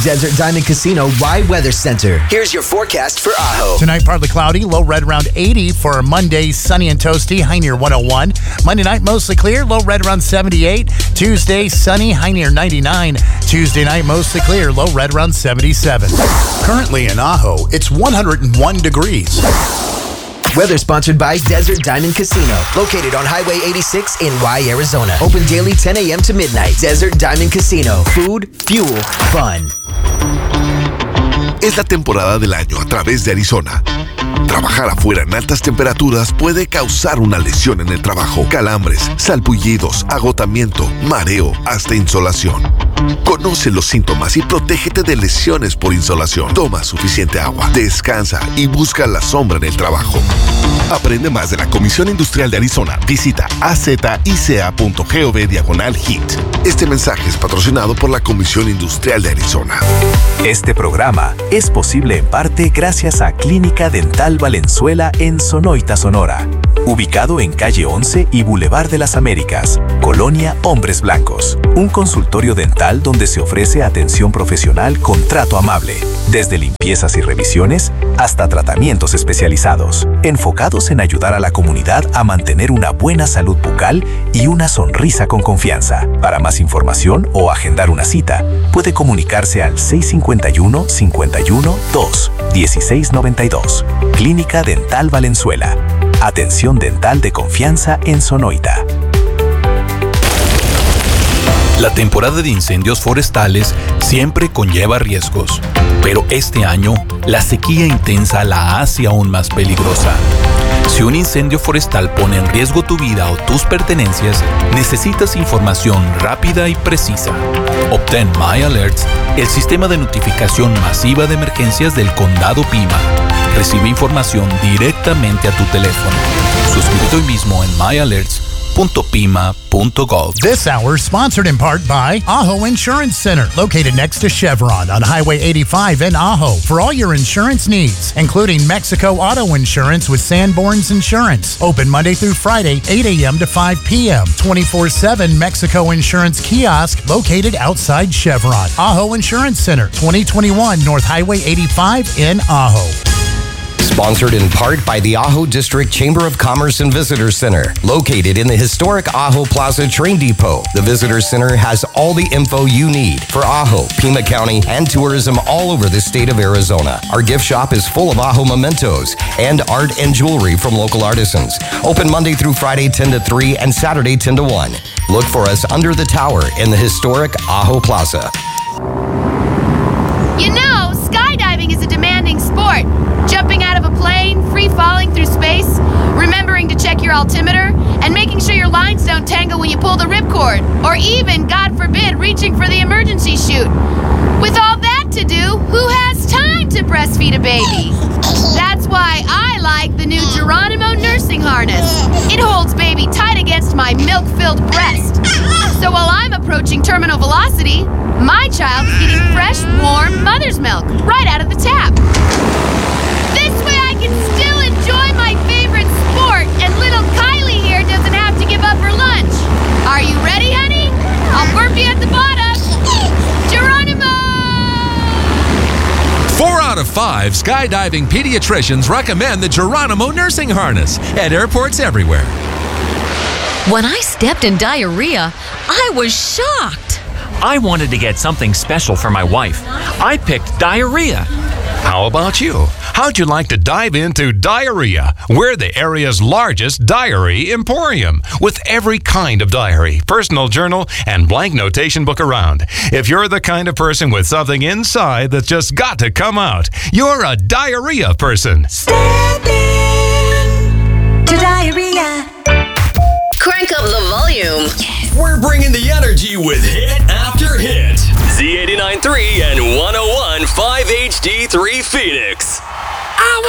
Desert Diamond Casino Y Weather Center. Here's your forecast for Ajo. Tonight, partly cloudy, low red around 80 for Monday, sunny and toasty, high near 101. Monday night, mostly clear, low red around 78. Tuesday, sunny, high near 99. Tuesday night, mostly clear, low red around 77. Currently in Ajo, it's 101 degrees. Weather sponsored by Desert Diamond Casino, located on Highway 86 in Y, Arizona. Open daily 10 a.m. to midnight. Desert Diamond Casino. Food, fuel, fun. Es la temporada del año a través de Arizona. Trabajar afuera en altas temperaturas puede causar una lesión en el trabajo, calambres, salpullidos, agotamiento, mareo, hasta insolación. Conoce los síntomas y protégete de lesiones por insolación. Toma suficiente agua, descansa y busca la sombra en el trabajo. Aprende más de la Comisión Industrial de Arizona. Visita azica.gov/HEAT. Este mensaje es patrocinado por la Comisión Industrial de Arizona. Este programa es posible en parte gracias a Clínica Dental Valenzuela en Sonoita, Sonora. Ubicado en calle 11 y Boulevard de las Américas, Colonia Hombres Blancos. Un consultorio dental donde se ofrece atención profesional con trato amable. Desde limpiezas y revisiones hasta tratamientos especializados. Enfocados en ayudar a la comunidad a mantener una buena salud bucal y una sonrisa con confianza. Para más información o agendar una cita, puede comunicarse al 651-51-2-1692. Clínica Dental Valenzuela. Atención dental de confianza en Sonoita. La temporada de incendios forestales siempre conlleva riesgos, pero este año la sequía intensa la hace aún más peligrosa. Si un incendio forestal pone en riesgo tu vida o tus pertenencias, necesitas información rápida y precisa. Obtén My Alerts, el sistema de notificación masiva de emergencias del Condado Pima. Recibe información directamente a tu teléfono. Suscríbete hoy mismo en myalerts.pima.gov. This hour is sponsored in part by Ajo Insurance Center, located next to Chevron on Highway 85 in Ajo. For all your insurance needs, including Mexico Auto Insurance with Sanborn's Insurance. Open Monday through Friday, 8 a.m. to 5 p.m. 24/7 Mexico Insurance Kiosk located outside Chevron. Ajo Insurance Center, 2021 North Highway 85 in Ajo. Sponsored in part by the Ajo District Chamber of Commerce and Visitor Center, located in the historic Ajo Plaza Train Depot. The Visitor Center has all the info you need for Ajo, Pima County, and tourism all over the state of Arizona. Our gift shop is full of Ajo mementos and art and jewelry from local artisans. Open Monday through Friday 10 to 3 and Saturday 10 to 1. Look for us under the tower in the historic Ajo Plaza. You know, skydiving is a demanding sport. Jumping out of a plane, free falling through space, remembering to check your altimeter, and making sure your lines don't tangle when you pull the ripcord, or even, God forbid, reaching for the emergency chute. With all that to do, who has time to breastfeed a baby? That's why I like the new Geronimo nursing harness. It holds baby tight against my milk-filled breast. So while I'm approaching terminal velocity, my child is getting fresh, warm mother's milk right out of the tap. This way I can still enjoy my favorite sport, and little Kylie here doesn't have to give up her lunch. Are you ready, honey? I'll burp you at the bottom. Geronimo! 4 out of 5 skydiving pediatricians recommend the Geronimo nursing harness at airports everywhere. When I stepped in diarrhea, I was shocked. I wanted to get something special for my wife. I picked diarrhea. How about you? How'd you like to dive into Diarrhea? We're the area's largest diary emporium, with every kind of diary, personal journal, and blank notation book around. If you're the kind of person with something inside that's just got to come out, you're a diarrhea person. Step in to diarrhea. Crank up the volume. Yes. We're bringing the energy with hit after hit. Z89.3 and 101.5 HD3 Phoenix. I